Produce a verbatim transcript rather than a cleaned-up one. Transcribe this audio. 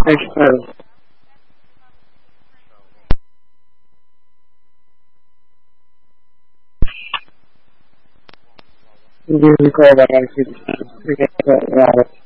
Expo. We do record that I should forget that.